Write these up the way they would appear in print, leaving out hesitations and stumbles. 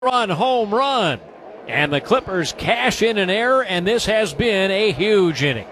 Home run. And the Clippers cash in an error, and this has been a huge inning.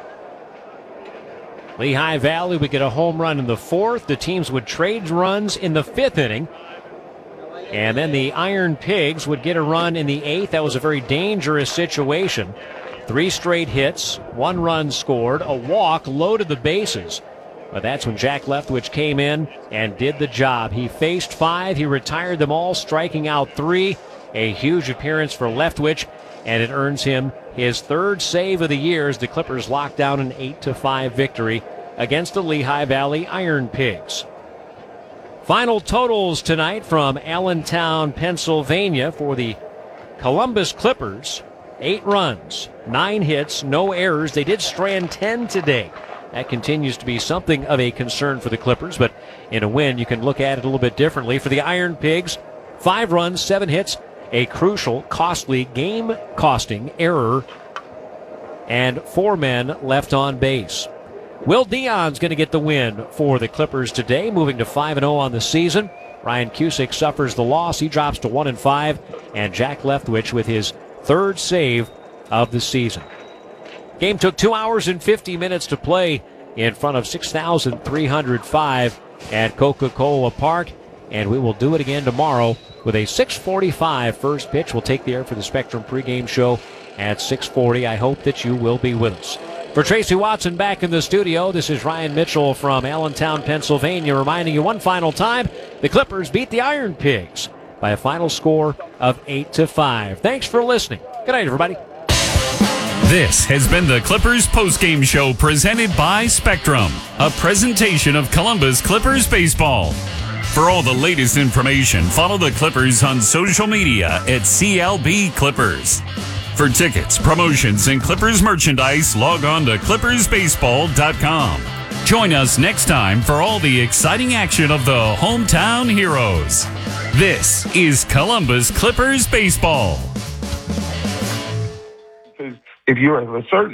Lehigh Valley would get a home run in the fourth. The teams would trade runs in the fifth inning. And then the Iron Pigs would get a run in the eighth. That was a very dangerous situation. 3 straight hits, 1 run scored, a walk, loaded the bases. But that's when Jack Leftwich came in and did the job. He faced 5. He retired them all, striking out 3. A huge appearance for Leftwich, and it earns him his 3rd save of the year as the Clippers lock down an 8-5 victory against the Lehigh Valley Iron Pigs. Final totals tonight from Allentown, Pennsylvania for the Columbus Clippers. 8 runs, 9 hits, no errors. They did strand 10 today. That continues to be something of a concern for the Clippers, but in a win, you can look at it a little bit differently. For the Iron Pigs, 5 runs, 7 hits, a crucial, costly, game-costing error, and 4 men left on base. Will Dion's going to get the win for the Clippers today, moving to 5-0 on the season. Ryan Cusick suffers the loss. He drops to 1-5, and Jack Leftwich with his 3rd save of the season. Game took 2 hours and 50 minutes to play in front of 6,305 at Coca-Cola Park, and we will do it again tomorrow with a 6:45 first pitch. We'll take the air for the Spectrum pregame show at 6:40. I hope that you will be with us. For Tracy Watson back in the studio, this is Ryan Mitchell from Allentown, Pennsylvania, reminding you one final time, the Clippers beat the Iron Pigs by a final score of 8-5. Thanks for listening. Good night, everybody. This has been the Clippers postgame show presented by Spectrum, a presentation of Columbus Clippers baseball. For all the latest information, follow the Clippers on social media at CLB Clippers. For tickets, promotions, and Clippers merchandise, log on to ClippersBaseball.com. Join us next time for all the exciting action of the hometown heroes. This is Columbus Clippers baseball. If you're a certain,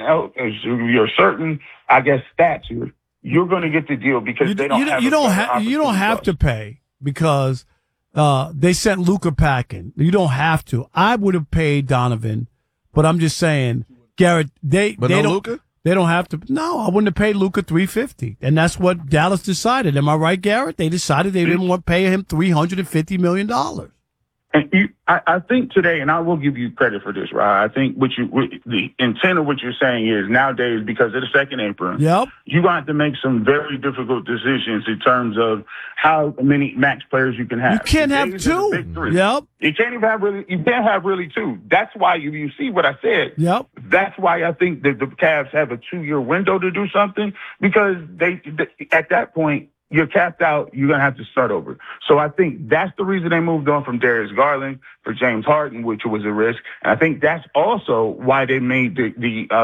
I guess, stature, you're going to get the deal because they don't have. You don't have to pay because they sent Luka packing. You don't have to. I would have paid Donovan, but I'm just saying, Garrett. They don't. Luka? They don't have to. No, I wouldn't have paid Luka $350, and that's what Dallas decided. Am I right, Garrett? They decided they didn't want to pay him $350 million. And I think today, and I will give you credit for this, right? I think the intent of what you're saying is nowadays, because of the second apron, yep, you're going to have to make some very difficult decisions in terms of how many max players you can have. You can't have 2. Yep. You can't have really 2. That's why you see what I said. Yep. That's why I think that the Cavs have a 2-year window to do something, because they at that point, you're capped out. You're going to have to start over. So I think that's the reason they moved on from Darius Garland for James Harden, which was a risk. And I think that's also why they made the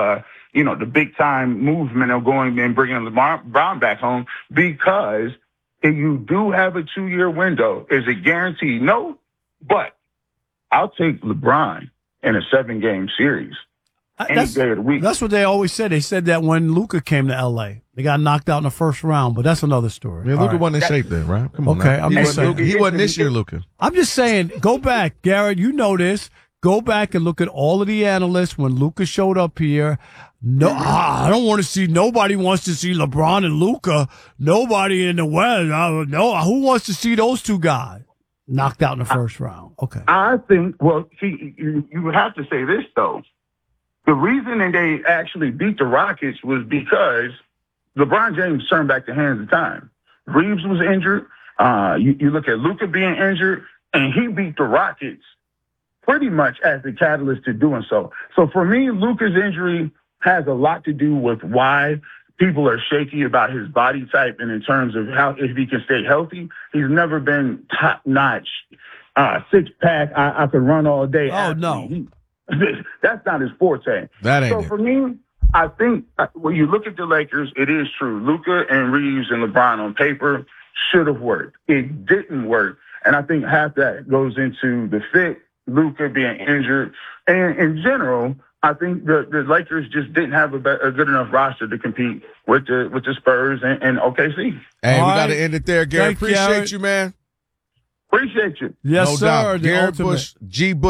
big time movement of going and bringing LeBron back home, because if you do have a 2-year window, is it guaranteed? No, but I'll take LeBron in a 7-game series. Any day of the week. That's what they always said. They said that when Luka came to L.A. They got knocked out in the first round, but that's another story. Yeah, Luka wasn't in shape then, right? Come on. Okay, now. I'm just saying. He wasn't this year, Luka. I'm just saying, go back, Garrett. You know this. Go back and look at all of the analysts when Luka showed up here. No, I don't want to see. Nobody wants to see LeBron and Luka. Nobody in the West. No, who wants to see those 2 guys knocked out in the first round? Okay. I think. Well, see, you have to say this though. The reason that they actually beat the Rockets was because LeBron James turned back the hands of time. Reeves was injured. You look at Luka being injured, and he beat the Rockets pretty much as the catalyst to doing so. So for me, Luka's injury has a lot to do with why people are shaky about his body type and in terms of how if he can stay healthy. He's never been top-notch, 6-pack, I could run all day. Oh, no. That's not his forte. That ain't so it. For me, I think when you look at the Lakers, it is true. Luka and Reeves and LeBron on paper should have worked. It didn't work. And I think half that goes into the fit, Luka being injured. And in general, I think the Lakers just didn't have a good enough roster to compete with the Spurs and OKC. Hey, we got to end it there, Gary. Appreciate you, man. Appreciate you. Yes, no sir. doubt. The Garrett ultimate. Bush, G. Bush.